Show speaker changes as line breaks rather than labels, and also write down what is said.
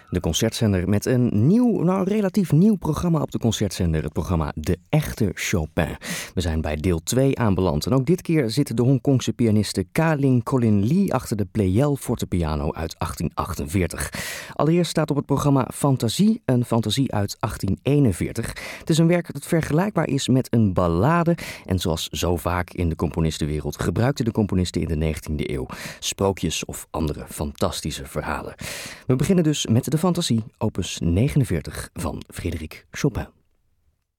De concertzender met een relatief nieuw programma op de concertzender. Het programma De Echte Chopin. We zijn bij deel 2 aanbeland. En ook dit keer zit de Hongkongse pianiste Ka-Ling Colin Lee achter de Pleyel fortepiano uit 1848. Allereerst staat op het programma Fantasie, een fantasie uit 1841. Het is een werk dat vergelijkbaar is met een ballade. En zoals zo vaak in de componistenwereld gebruikten de componisten in de 19e eeuw sprookjes of andere fantastische verhalen. We beginnen dus met de Fantasie, opus 49 van Frédéric Chopin.